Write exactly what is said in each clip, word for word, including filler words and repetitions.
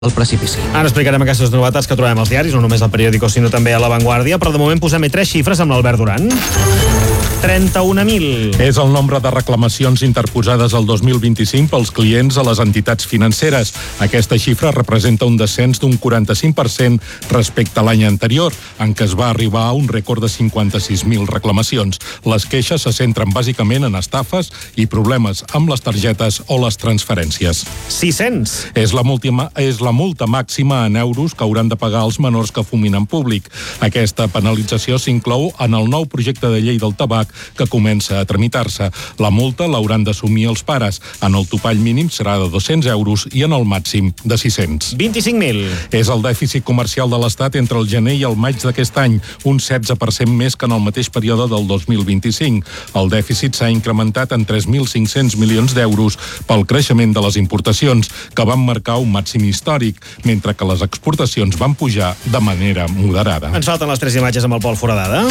al precipici. Ara explicarem aquestes novetats que trobem als diaris, no només al periòdico, sinó també a La Vanguardia, però de moment posem-hi tres xifres amb l'Albert Duran. trenta-un mil. És el nombre de reclamacions interposades el dos mil vint-i-cinc pels clients a les entitats financeres. Aquesta xifra representa un descens d'un quaranta-cinc per cent respecte a l'any anterior, en què es va arribar a un rècord de cinquanta-sis mil reclamacions. Les queixes se centren bàsicament en estafes i problemes amb les targetes o les transferències. sis-cents. És la multa, és la multa màxima en euros que hauran de pagar els menors que fumin en públic. Aquesta penalització s'inclou en el nou projecte de llei del tabac que comença a tramitar-se. La multa l'hauran d'assumir els pares. En el topall mínim serà de dos-cents euros i en el màxim de sis-cents. vint-i-cinc mil. És el dèficit comercial de l'Estat entre el gener i el maig d'aquest any, un setze per cent més que en el mateix període del dos mil vint-i-cinc. El dèficit s'ha incrementat en tres mil cinc-cents milions d'euros pel creixement de les importacions, que van marcar un màxim històric, mentre que les exportacions van pujar de manera moderada. Ens falten les tres imatges amb el Pol Foradada.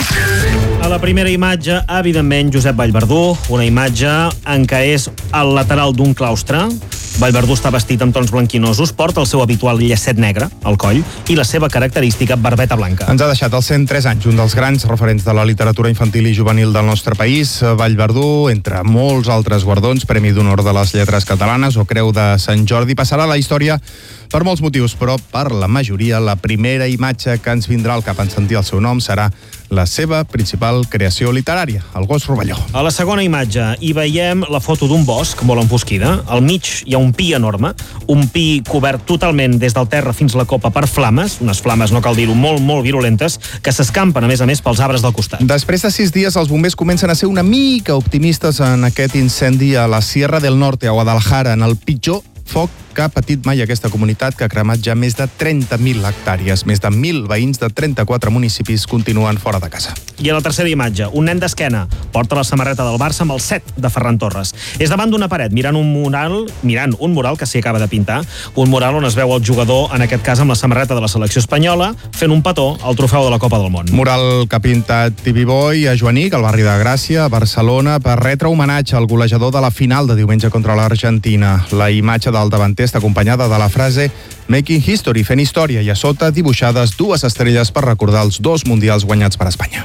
A la primera imatge, evidentment, Josep Vallverdú, una imatge en què és al lateral d'un claustre. Vallverdú està vestit amb tons blanquinosos, porta el seu habitual llacet negre al coll i la seva característica barbeta blanca. Ens ha deixat als cent tres anys, un dels grans referents de la literatura infantil i juvenil del nostre país. Vallverdú, entre molts altres guardons, Premi d'Honor de les Lletres Catalanes o Creu de Sant Jordi, passarà a la història per molts motius, però per la majoria la primera imatge que ens vindrà al cap en sentir el seu nom serà la seva principal creació literària, el Gos Rovelló. A la segona imatge hi veiem la foto d'un bosc molt enfosquida. Al mig hi ha un pi enorme, un pi cobert totalment des del terra fins la copa per flames, unes flames, no cal dir-ho, molt, molt virulentes, que s'escampen, a més a més, pels arbres del costat. Després de sis dies, els bombers comencen a ser una mica optimistes en aquest incendi a la Sierra del Norte, a Guadalajara, en el pitjor foc que ha patit mai aquesta comunitat, que ha cremat ja més de trenta mil hectàrees. Més de mil veïns de trenta-quatre municipis continuen fora de casa. I a la tercera imatge, un nen d'esquena porta la samarreta del Barça amb el set de Ferran Torres. És davant d'una paret, mirant un mural, mirant un mural que s'hi acaba de pintar, un mural on es veu el jugador, en aquest cas amb la samarreta de la selecció espanyola, fent un petó al trofeu de la Copa del Món. Mural que ha pintat Tibi Boy a Joanic, al barri de Gràcia, a Barcelona, per retre homenatge al golejador de la final de diumenge contra l'Argentina. La imatge del davanter està acompanyada de la frase Making History, fent història, i a sota dibuixades dues estrelles per recordar els dos mundials guanyats per Espanya.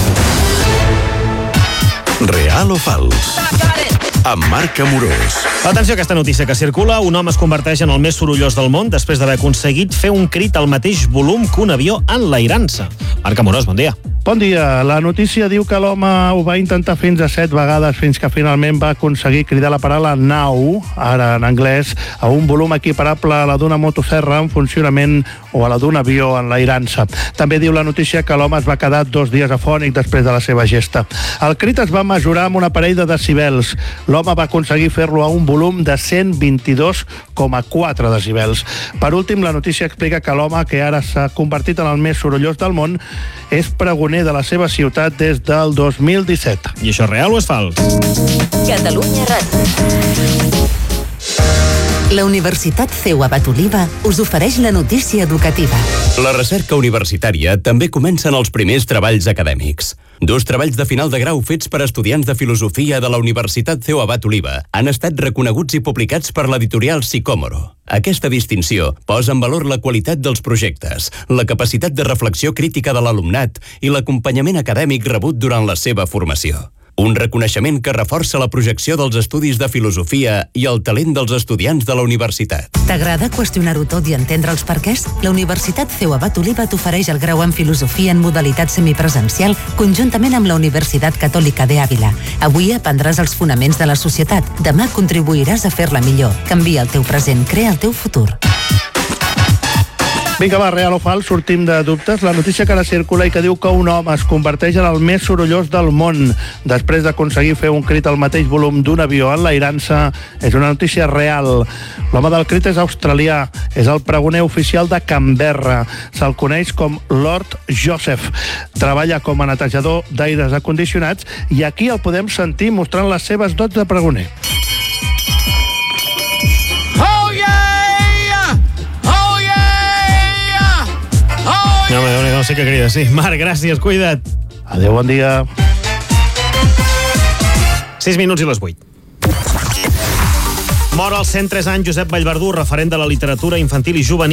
Real o fals? Amb Marc Amorós. Atenció a aquesta notícia que circula. Un home es converteix en el més sorollós del món després d'haver aconseguit fer un crit al mateix volum que un avió enlairant-se. Marc Amorós, bon dia. Bon dia. La notícia diu que l'home ho va intentar fins a set vegades fins que finalment va aconseguir cridar la paraula now, ara en anglès, a un volum equiparable a la d'una motosserra en funcionament o a la d'un avió enlairant-se. També diu la notícia que l'home es va quedar dos dies afònic després de la seva gesta. El crit es va mesurar amb un aparell de decibels. L'home va aconseguir fer-lo a un volum de cent vint-i-dos coma quatre decibels. Per últim, la notícia explica que l'home, que ara s'ha convertit en el més sorollós del món, és pregoner de la seva ciutat des del dos mil disset. I això és real o és fals? Catalunya Ràdio. La Universitat C E U Abat Oliva us ofereix la notícia educativa. La recerca universitària també comença en els primers treballs acadèmics. Dos treballs de final de grau fets per estudiants de filosofia de la Universitat C E U Abat Oliva han estat reconeguts i publicats per l'editorial Sicòmoro. Aquesta distinció posa en valor la qualitat dels projectes, la capacitat de reflexió crítica de l'alumnat i l'acompanyament acadèmic rebut durant la seva formació. Un reconeixement que reforça la projecció dels estudis de filosofia i el talent dels estudiants de la universitat. T'agrada qüestionar-ho tot i entendre els perquès? La Universitat C E U Abat Oliva t'ofereix el grau en filosofia en modalitat semipresencial conjuntament amb la Universitat Catòlica de Àvila. Avui aprendràs els fonaments de la societat. Demà contribuiràs a fer-la millor. Canvia el teu present, crea el teu futur. Vinga, va, real o fals, sortim de dubtes. La notícia que ara circula i que diu que un home es converteix en el més sorollós del món després d'aconseguir fer un crit al mateix volum d'un avió enlairant-se és una notícia real. L'home del crit és australià, és el pregoner oficial de Canberra. Se'l coneix com Lord Joseph. Treballa com a netejador d'aires acondicionats i aquí el podem sentir mostrant les seves dots de pregoner. No, no, no sé què crida, sí. Marc, gràcies, cuida't. Adéu, bon dia. sis minuts i les vuit. Mor als cent tres anys Josep Vallverdú, referent de la literatura infantil i juvenil.